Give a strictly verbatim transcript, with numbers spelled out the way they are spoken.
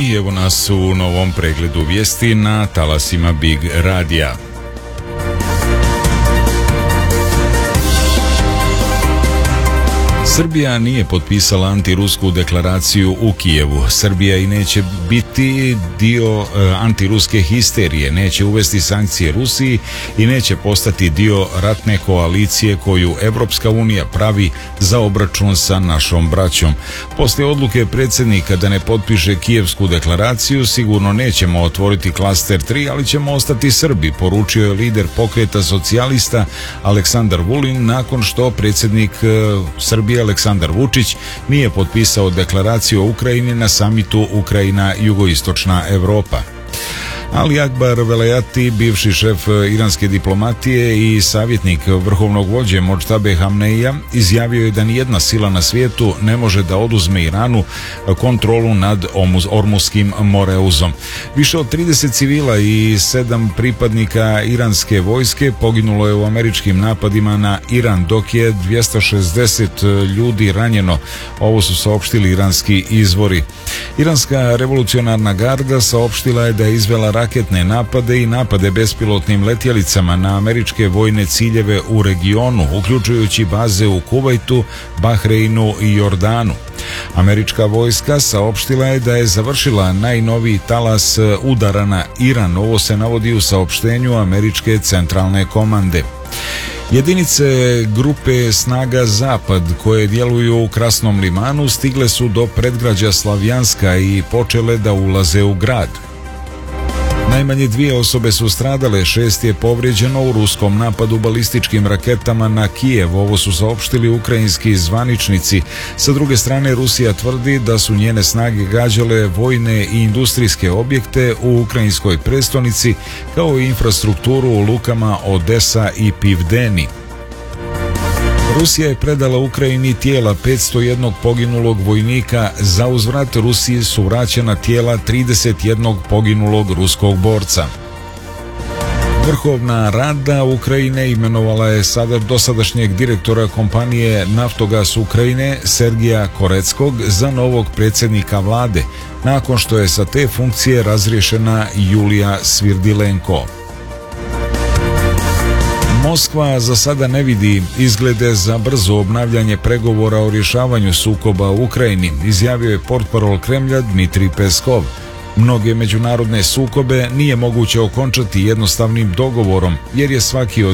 i evo nas u novom pregledu vijesti na talasima Big Radija. Srbija nije potpisala antirusku deklaraciju u Kijevu. Srbija i neće biti dio e, antiruske histerije, neće uvesti sankcije Rusiji i neće postati dio ratne koalicije koju Evropska unija pravi za obračun sa našom braćom. Poslije odluke predsjednika da ne potpiše Kijevsku deklaraciju, sigurno nećemo otvoriti klaster tri, ali ćemo ostati Srbi, poručio je lider pokreta socijalista Aleksandar Vulin nakon što predsjednik e, Srbije Aleksandar Vučić nije potpisao deklaraciju o Ukrajini na samitu Ukrajina-Jugoistočna Evropa. Ali Akbar Velayati, bivši šef iranske diplomatije i savjetnik vrhovnog vođe Modžtabe Hamneija, izjavio je da nijedna sila na svijetu ne može da oduzme Iranu kontrolu nad Ormuskim moreuzom. Više od trideset civila i sedam pripadnika iranske vojske poginulo je u američkim napadima na Iran, dok je dvjesto šezdeset ljudi ranjeno. Ovo su saopštili iranski izvori. Iranska revolucionarna garda saopštila je da je izvela raketne napade i napade bespilotnim letjelicama na američke vojne ciljeve u regionu, uključujući baze u Kuvajtu, Bahreinu i Jordanu. Američka vojska saopštila je da je završila najnoviji talas udara na Iran. Ovo se navodi u saopštenju američke centralne komande. Jedinice grupe snaga Zapad koje djeluju u Krasnom limanu stigle su do predgrađa Slavjanska i počele da ulaze u grad. Najmanje dvije osobe su stradale, šest je povrijeđeno u ruskom napadu balističkim raketama na Kijev. Ovo su saopštili ukrajinski zvaničnici. Sa druge strane, Rusija tvrdi da su njene snage gađale vojne i industrijske objekte u ukrajinskoj prestonici, kao i infrastrukturu u lukama Odesa i Pivdeni. Rusija je predala Ukrajini tijela petsto jednog poginulog vojnika. Za uzvrat Rusiji su vraćena tijela trideset jednog poginulog ruskog borca. Vrhovna rada Ukrajine imenovala je sada dosadašnjeg direktora kompanije Naftogaz Ukrajine Sergija Koreckog za novog predsjednika vlade, nakon što je sa te funkcije razriješena Julija Svirdilenko. Moskva za sada ne vidi izglede za brzo obnavljanje pregovora o rješavanju sukoba u Ukrajini, izjavio je portparol Kremlja Dmitrij Peskov. Mnoge međunarodne sukobe nije moguće okončati jednostavnim dogovorom, jer je svaki od